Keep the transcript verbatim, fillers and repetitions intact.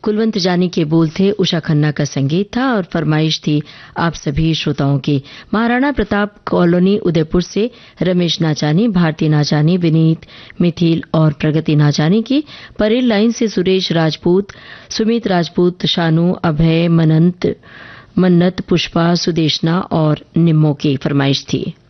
कुलवंत जानी के बोल थे, उषा खन्ना का संगीत था और फरमाइश थी आप सभी श्रोताओं की। महाराणा प्रताप कॉलोनी उदयपुर से रमेश नाचानी, भारती नाचानी, विनीत, मिथिल और प्रगति नाचानी की। परेल लाइन से सुरेश राजपूत, सुमित राजपूत, शानू, अभय, मनंत, मन्नत, पुष्पा, सुदेशना और निम्मो की फरमाइश थी।